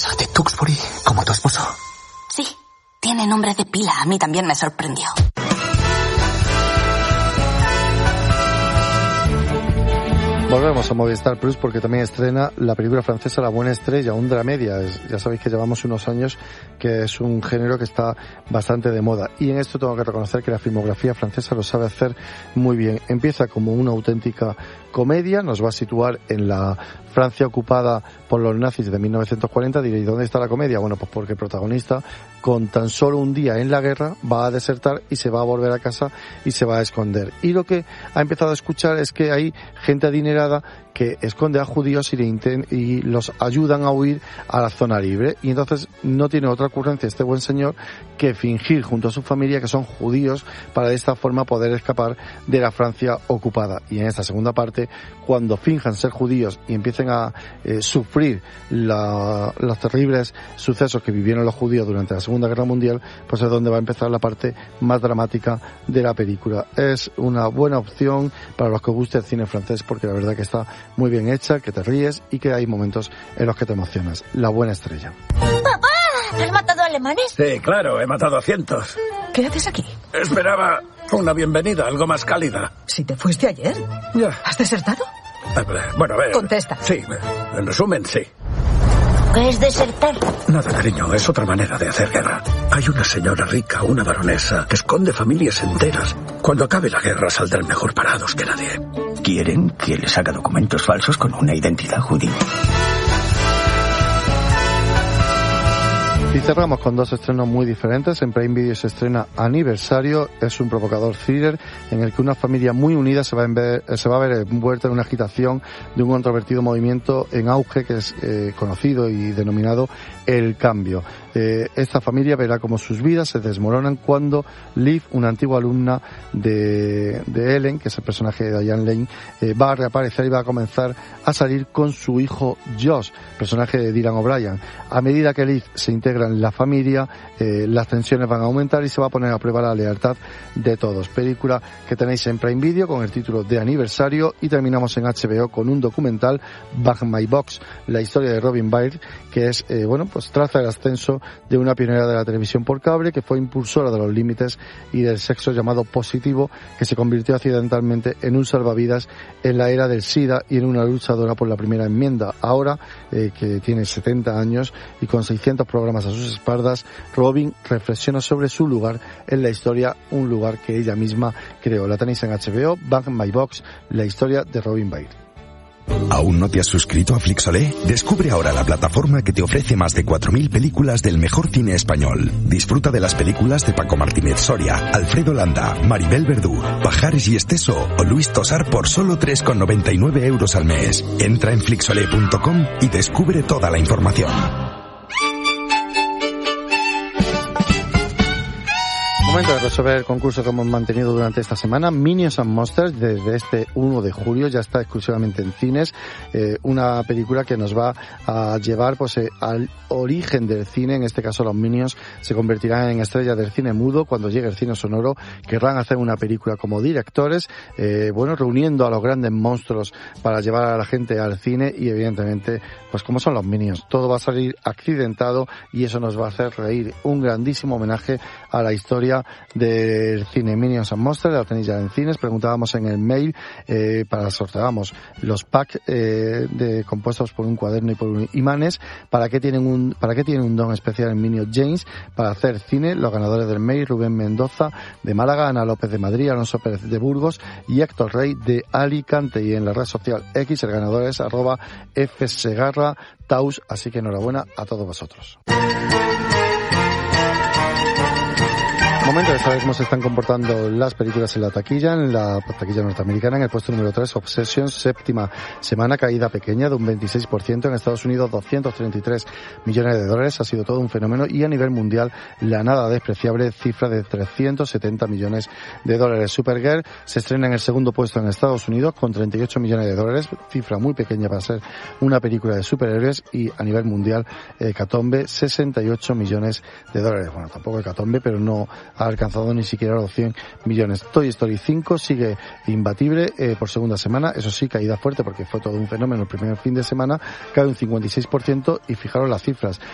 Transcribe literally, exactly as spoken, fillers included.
Teresa de Tewkesbury, como tu esposo. Sí, tiene nombre de pila. A mí también me sorprendió. Volvemos a Movistar Plus porque también estrena la película francesa La Buena Estrella, un dramedia. Ya sabéis que llevamos unos años que es un género que está bastante de moda. Y en esto tengo que reconocer que la filmografía francesa lo sabe hacer muy bien. Empieza como una auténtica comedia, nos va a situar en la Francia ocupada por los nazis de mil novecientos cuarenta. Diréis, ¿dónde está la comedia? Bueno, pues porque el protagonista, con tan solo un día en la guerra, va a desertar y se va a volver a casa y se va a esconder. Y lo que ha empezado a escuchar es que hay gente adinerada que esconde a judíos y, le inten- y los ayudan a huir a la zona libre. Y entonces no tiene otra ocurrencia este buen señor que fingir junto a su familia que son judíos para de esta forma poder escapar de la Francia ocupada. Y en esta segunda parte, cuando finjan ser judíos y empiecen a eh, sufrir la, los terribles sucesos que vivieron los judíos durante la Segunda Guerra Mundial, pues es donde va a empezar la parte más dramática de la película. Es una buena opción para los que os guste el cine francés, porque la verdad que está muy bien hecha, que te ríes y que hay momentos en los que te emocionas. La Buena Estrella. ¡Papá! ¿Has matado alemanes? Sí, claro, he matado a cientos. ¿Qué haces aquí? Esperaba una bienvenida, algo más cálida. ¿Si te fuiste ayer? Ya. ¿Has desertado? Bueno, a ver... Contesta. Sí, en resumen, sí. ¿Qué es desertar? Nada, cariño, es otra manera de hacer guerra. Hay una señora rica, una baronesa, que esconde familias enteras. Cuando acabe la guerra saldrán mejor parados que nadie. Quieren que les haga documentos falsos con una identidad judía. Y cerramos con dos estrenos muy diferentes. En Prime Video se estrena Aniversario. Es un provocador thriller en el que una familia muy unida se va a ver, se va a ver envuelta en una agitación de un controvertido movimiento en auge que es eh, conocido y denominado El Cambio. Eh, esta familia verá cómo sus vidas se desmoronan cuando Liv, una antigua alumna de, de Ellen, que es el personaje de Diane Lane, eh, va a reaparecer y va a comenzar a salir con su hijo Josh, personaje de Dylan O'Brien. A medida que Liv se integra en la familia, eh, las tensiones van a aumentar y se va a poner a prueba la lealtad de todos. Película que tenéis en Prime Video con el título de Aniversario. Y terminamos en H B O con un documental, Bag My Box, la historia de Robin Byrne, que es, eh, bueno, pues traza el ascenso de una pionera de la televisión por cable, que fue impulsora de los límites y del sexo llamado positivo, que se convirtió accidentalmente en un salvavidas en la era del SIDA y en una luchadora por la primera enmienda. Ahora, eh, que tiene setenta años y con seiscientos programas a sus espaldas, Robin reflexiona sobre su lugar en la historia, un lugar que ella misma creó. La tenéis en H B O, Bag My Box, la historia de Robin Byrne. ¿Aún no te has suscrito a Flixolé? Descubre ahora la plataforma que te ofrece más de cuatro mil películas del mejor cine español. Disfruta de las películas de Paco Martínez Soria, Alfredo Landa, Maribel Verdú, Pajares y Esteso o Luis Tosar por solo tres con noventa y nueve euros al mes. Entra en flixolé punto com y descubre toda la información. Momento de resolver el concurso que hemos mantenido durante esta semana. Minions and Monsters, desde este uno de julio, ya está exclusivamente en cines. Eh, una película que nos va a llevar pues eh, al origen del cine. En este caso, los Minions se convertirán en estrellas del cine mudo. Cuando llegue el cine sonoro, querrán hacer una película como directores, eh, bueno, reuniendo a los grandes monstruos para llevar a la gente al cine. Y evidentemente, pues como son los Minions, todo va a salir accidentado y eso nos va a hacer reír. Un grandísimo homenaje a la historia del cine. Minions and Monsters, la tenéis ya en cines. Preguntábamos en el mail, eh, para sorteábamos los packs eh, de, compuestos por un cuaderno y por un imanes. ¿Para qué tienen un, para qué tienen un don especial en Minions James? Para hacer cine. Los ganadores del mail: Rubén Mendoza de Málaga, Ana López de Madrid, Alonso Pérez de Burgos y Héctor Rey de Alicante. Y en la red social X el ganador es arroba fsegarra taus. Así que enhorabuena a todos vosotros. Momento de saber cómo se están comportando las películas en la taquilla, en la taquilla norteamericana. En el puesto número tres, Obsession, séptima semana, caída pequeña de un veintiséis por ciento. En Estados Unidos, doscientos treinta y tres millones de dólares. Ha sido todo un fenómeno. Y a nivel mundial, la nada despreciable cifra de trescientos setenta millones de dólares. Supergirl se estrena en el segundo puesto en Estados Unidos con treinta y ocho millones de dólares. Cifra muy pequeña para ser una película de superhéroes. Y a nivel mundial, Hecatombe, sesenta y ocho millones de dólares. Bueno, tampoco Hecatombe, pero no ha alcanzado ni siquiera los cien millones. Toy Story cinco sigue imbatible eh, por segunda semana. Eso sí, caída fuerte porque fue todo un fenómeno el primer fin de semana. Cae un cincuenta y seis por ciento y fijaros las cifras.